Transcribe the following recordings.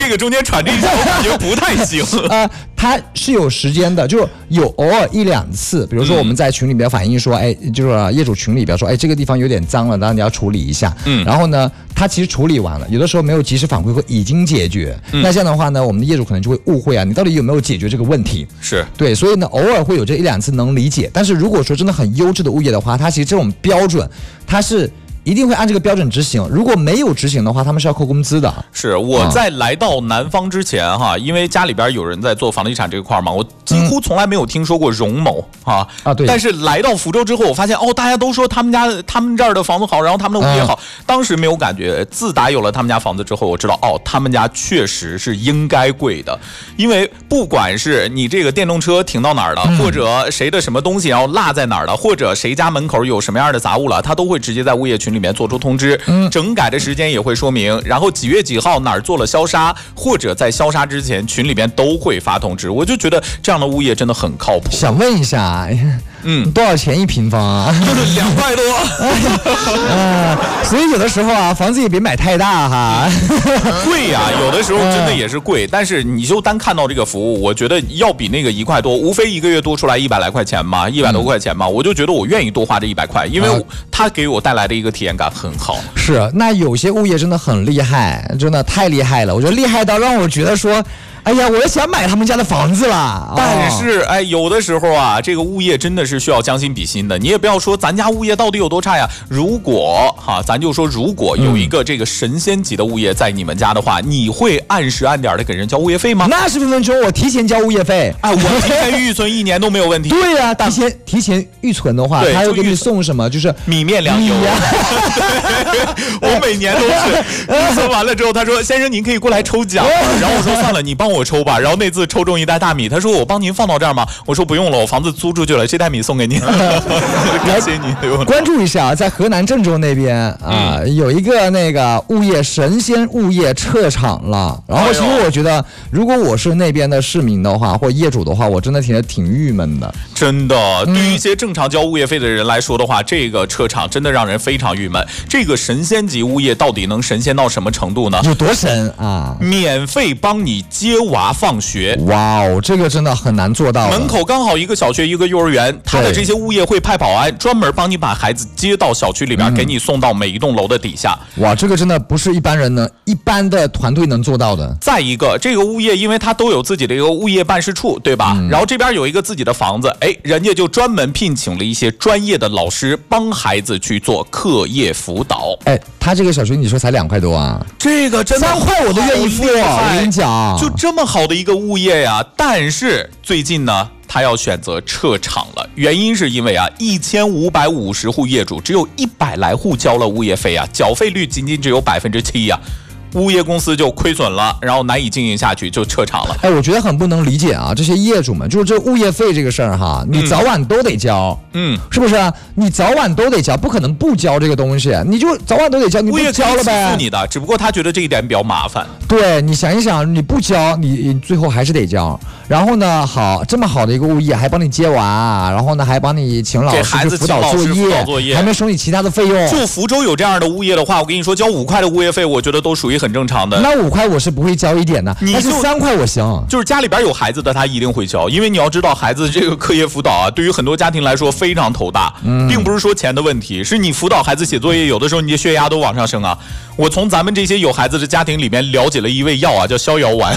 这个中间喘这一下，我感觉不太行。 它是有时间的，就有偶尔1、2次，比如说我们在群里边反映说，就是业主群里边说，这个地方有点脏了，然后你要处理一下。然后呢，他其实处理完了，有的时候没有及时反馈，会已经解决。那这样的话呢，我们的业主可能就会误会啊，你到底有没有解决这个问题？ 是对，所以呢，偶尔会有这1、2次能理解，但是如果说真的很优质的物业的话，它其实这种标准，它是一定会按这个标准执行，如果没有执行的话，他们是要扣工资的。 是我在来到南方之前哈，因为家里边有人在做房地产这一块嘛，我几乎从来没有听说过荣某对。 但是来到福州之后，我发现大家都说他们这儿的房子好，然后他们的物业好，当时没有感觉。自打有了他们家房子之后，我知道他们家确实是应该贵的，因为不管是你这个电动车停到哪儿了，或者谁的什么东西然后落在哪儿了，或者谁家门口有什么样的杂物了，他都会直接在物业群里面做出通知，整改的时间也会说明，然后几月几号哪儿做了消杀，或者在消杀之前群里边都会发通知。我就觉得这样的物业真的很靠谱。 想问一下，多少钱1平方啊？ 就是2块多。 所以有的时候啊，房子也别买太大哈。 贵呀，有的时候真的也是贵，但是你就单看到这个服务，我觉得要比那个1块多，无非1个月多出来100来块钱嘛，100多块钱嘛，我就觉得我愿意多花这100块，因为它给我带来的一个体验感很好。 是，那有些物业真的很厉害，真的太厉害了，我觉得厉害到让我觉得说，哎呀，我也想买他们家的房子了。 但是有的时候啊，这个物业真的是需要将心比心的。你也不要说咱家物业到底有多差呀。如果咱就说如果有一个这个神仙级的物业在你们家的话，你会按时按点的给人交物业费吗？ 那是分分钟，我提前交物业费。 我提前预存1年都没有问题。 对呀，提前预存的话，他又给你送什么？就是米面粮油。我每年都是预存完了之后，他说先生您可以过来抽奖，然后我说算了，你帮我抽吧。然后那次抽中1袋大米，他说我帮您放到这儿吗？我说不用了，我房子租出去了，这袋米送给您。感谢您。 关注一下，在河南郑州那边有一个那个物业神仙物业撤场了。然后其实我觉得，如果我是那边的市民的话，或业主的话，我真的挺郁闷的。 真的，对于一些正常交物业费的人来说的话，这个撤场真的让人非常郁闷。这个神仙级物业到底能神仙到什么程度呢？ 有多神啊？ 免费帮你接娃放学。 哇哦，这个真的很难做到。 门口刚好一个小学一个幼儿园，他的这些物业会派保安专门帮你把孩子接到小区里边，给你送到每一栋楼的底下。 哇，这个真的不是一般的团队能做到的。 再一个，这个物业因为他都有自己的一个物业办事处，对吧？然后这边有一个自己的房子，人家就专门聘请了一些专业的老师帮孩子去做课业辅导。 他这个小学你说才2块多啊？ 这个真的 3块我都愿意付。我跟你讲， 就这么好的一个物业呀，但是最近呢，他要选择撤场了。原因是因为1550户业主只有100来户交了物业费缴费率仅仅只有7%呀。物业公司就亏损了，然后难以经营下去，就撤场了。 我觉得很不能理解啊，这些业主们，就是这物业费这个事儿哈，你早晚都得交，是不是？你早晚都得交，不可能不交这个东西，你就早晚都得交，你不交了呗？物业可以起诉你的，只不过他觉得这一点比较麻烦。 对，你想一想，你不交，你最后还是得交。然后呢，这么好的一个物业还帮你接娃，然后呢还帮你请老师去辅导作业，还没收你其他的费用。 就福州有这样的物业的话，我跟你说，交5块的物业费，我觉得都属于很正常的。 那5块我是不会交一点的，但是3块我行。 就是家里边有孩子的，他一定会交，因为你要知道，孩子这个课业辅导对于很多家庭来说非常头大，并不是说钱的问题，是你辅导孩子写作业，有的时候你的血压都往上升啊。我从咱们这些有孩子的家庭里面了解了一味药叫逍遥丸。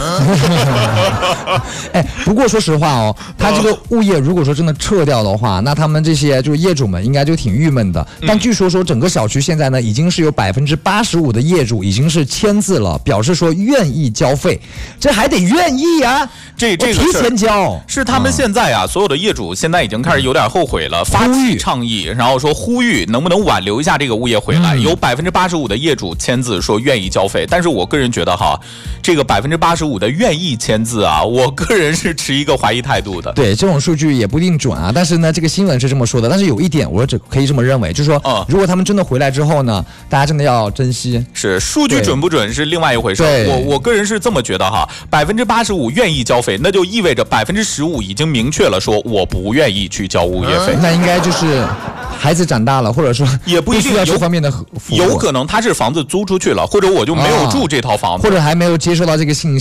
不过说实话他这个物业如果说真的撤掉的话，那他们这些就是业主们应该就挺郁闷的。但据说整个小区现在呢，已经是有85%的业主已经是签字了，表示说愿意交费，这还得愿意啊， 这个提前交。 是他们现在所有的业主现在已经开始有点后悔了，发起倡议，然后说呼吁能不能挽留一下这个物业回来。有85%的业主签字说愿意交费，但是我个人觉得这个85%的愿意签字我个人是持一个怀疑态度的。 对，这种数据也不一定准但是呢，这个新闻是这么说的。但是有一点，我可以这么认为，就是说，如果他们真的回来之后呢，大家真的要珍惜。 是数据准不准是另外一回事。我个人是这么觉得85%愿意交费，那就意味着15%已经明确了说我不愿意去交物业费。 那应该就是孩子长大了，或者说也不一定有这方面的服务， 有可能他是房子租出去了，或者我就没有住这套房子， 或者还没有接收到这个信息。